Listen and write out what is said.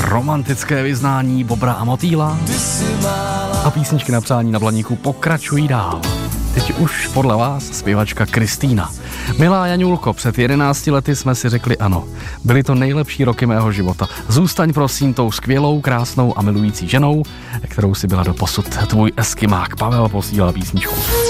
romantické vyznání Bobra a Motýla a písničky na přání na dlaníku pokračují dál. Teď už podle vás zpěvačka Kristýna. Milá Jaňulko, před 11 lety jsme si řekli ano. Byly to nejlepší roky mého života. Zůstaň prosím tou skvělou, krásnou a milující ženou, kterou si byla doposud. Tvůj eskimák Pavel posílá písničku.